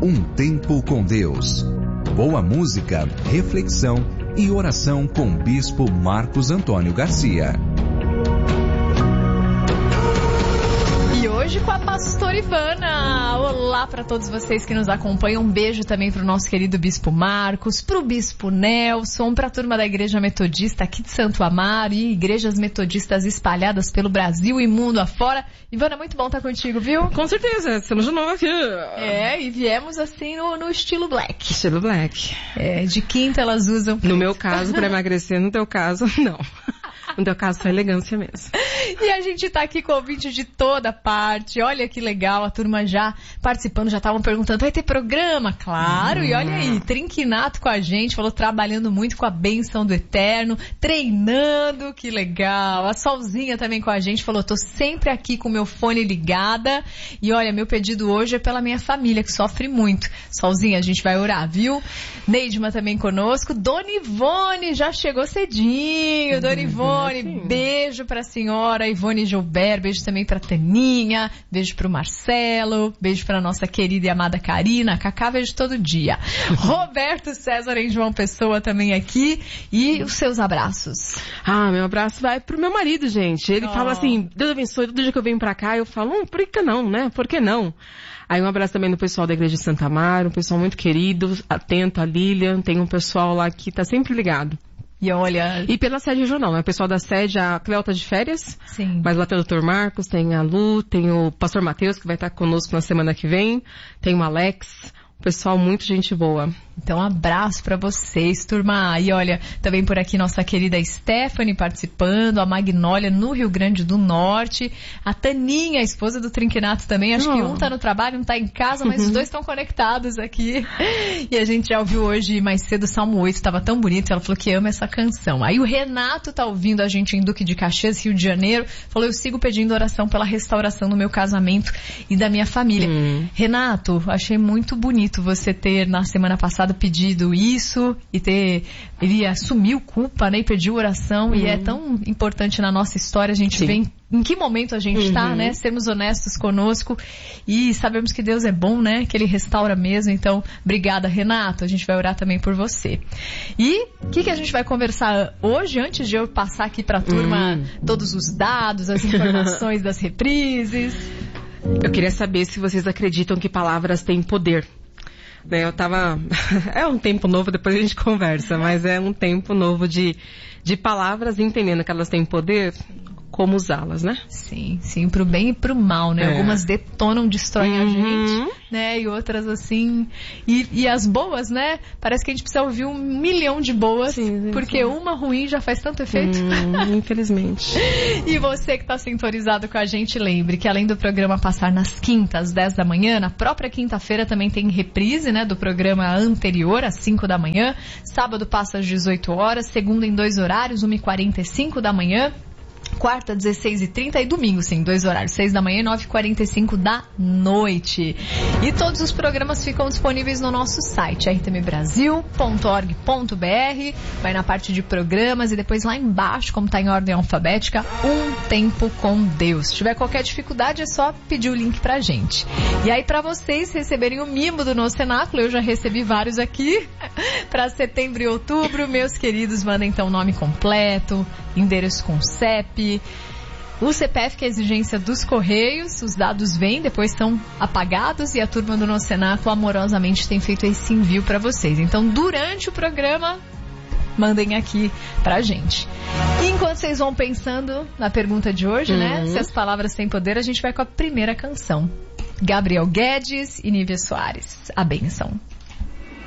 Um tempo com Deus. Boa música, reflexão e oração com Bispo Marcos Antônio Garcia. Hoje com a pastora Ivana. Olá para todos vocês que nos acompanham. Um beijo também para o nosso querido Bispo Marcos, para o Bispo Nelson, para a turma da Igreja Metodista aqui de Santo Amaro e igrejas metodistas espalhadas pelo Brasil e mundo afora. Ivana, muito bom estar contigo, viu? Com certeza, estamos de novo aqui. E viemos assim no estilo black. Estilo black. De quinta elas usam. No meu caso, para emagrecer, no teu caso, não. No teu caso, foi elegância mesmo. E a gente tá aqui com ouvinte de toda parte. Olha que legal, a turma já participando, já estavam perguntando, vai ter programa? Claro, e olha aí, Trinquinato com a gente, falou trabalhando muito com a bênção do Eterno, treinando, que legal. A Solzinha também com a gente, falou, tô sempre aqui com o meu fone ligada. E olha, meu pedido hoje é pela minha família, que sofre muito. Solzinha, a gente vai orar, viu? Neidma também conosco. Dona Ivone já chegou cedinho, Dona Ivone. Beijo pra senhora Ivone Gilbert, beijo também pra Taninha, beijo pro Marcelo, beijo pra nossa querida e amada Karina, Cacá vejo todo dia. Roberto César em João Pessoa também aqui, e os seus abraços? Meu abraço vai pro meu marido, gente. Ele fala assim, Deus abençoe, todo dia que eu venho pra cá, eu falo, por que não, né? Por que não? Aí um abraço também no pessoal da Igreja de Santa Amaro, um pessoal muito querido, atento, a Lilian, tem um pessoal lá que tá sempre ligado. E olha... E pela sede regional, né? O pessoal da sede, a Cleo tá de férias. Sim. Mas lá tem o Dr. Marcos, tem a Lu, tem o Pastor Matheus, que vai estar conosco na semana que vem. Tem o Alex. Pessoal, muito gente boa. Então, um abraço pra vocês, turma. E olha, também por aqui nossa querida Stephanie participando, a Magnólia no Rio Grande do Norte, a Taninha, a esposa do Trinquinato também. Acho que um tá no trabalho, um tá em casa, mas os dois estão conectados aqui. E a gente já ouviu hoje mais cedo o Salmo 8, tava tão bonito, ela falou que ama essa canção. Aí o Renato tá ouvindo a gente em Duque de Caxias, Rio de Janeiro, falou, eu sigo pedindo oração pela restauração do meu casamento e da minha família. Renato, achei muito bonito você ter na semana passada pedido isso e ele assumiu culpa, né, e pediu oração, e é tão importante na nossa história, a gente vê em que momento a gente tá, né, sermos honestos conosco e sabemos que Deus é bom, né, que Ele restaura mesmo. Então, obrigada, Renato, a gente vai orar também por você. E o que a gente vai conversar hoje, antes de eu passar aqui pra turma todos os dados, as informações das reprises? Eu queria saber se vocês acreditam que palavras têm poder. Eu tava... É um tempo novo, depois a gente conversa, mas é um tempo novo de palavras, entendendo que elas têm poder, como usá-las, né? Sim, pro bem e pro mal, né? Algumas detonam, destroem a gente, né? E outras assim... E as boas, né? Parece que a gente precisa ouvir 1 milhão de boas, porque uma ruim já faz tanto efeito. Infelizmente. E você que tá sintonizado com a gente, lembre que além do programa passar nas quintas, às 10 da manhã, na própria quinta-feira também tem reprise, né? Do programa anterior, às 5 da manhã. Sábado passa às 18 horas, segunda em 2 horários, 1h45 da manhã. Quarta, 16h30 e domingo, sim, 2 horários, 6 da manhã e 9h45 da noite. E todos os programas ficam disponíveis no nosso site, rtmbrasil.org.br. Vai na parte de programas e depois lá embaixo, como está em ordem alfabética, Um Tempo com Deus. Se tiver qualquer dificuldade, é só pedir o link pra gente. E aí, para vocês receberem o mimo do nosso cenáculo, eu já recebi vários aqui, para setembro e outubro. Meus queridos, mandem então o nome completo, endereço com CEP, o CPF, que é a exigência dos Correios, os dados vêm, depois são apagados e a turma do nosso Senato amorosamente tem feito esse envio para vocês. Então, durante o programa, mandem aqui pra gente. E enquanto vocês vão pensando na pergunta de hoje, né, se as palavras têm poder, a gente vai com a primeira canção. Gabriel Guedes e Nívia Soares, A Bênção.